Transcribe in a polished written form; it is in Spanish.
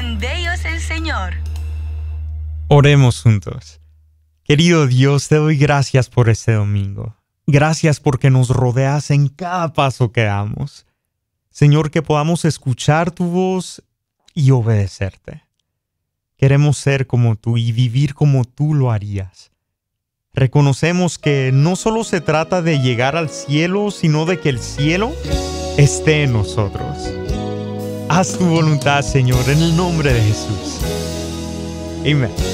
en de ellos el Señor. Oremos juntos. Querido Dios, te doy gracias por este domingo. Gracias porque nos rodeas en cada paso que damos. Señor, que podamos escuchar tu voz y obedecerte. Queremos ser como tú y vivir como tú lo harías. Reconocemos que no solo se trata de llegar al cielo, sino de que el cielo esté en nosotros. Haz tu voluntad, Señor, en el nombre de Jesús. Amén.